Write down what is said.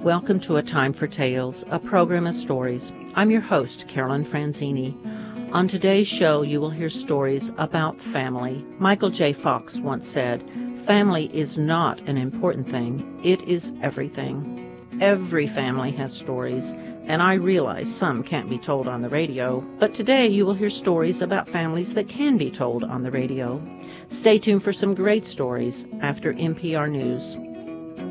Welcome to A Time for Tales, a program of stories. I'm your host, Carolyn Franzini. On today's show, you will hear stories about family. Michael J. Fox once said, "Family is not an important thing, it is everything." Every family has stories, and I realize some can't be told on the radio, but today you will hear stories about families that can be told on the radio. Stay tuned for some great stories after NPR News.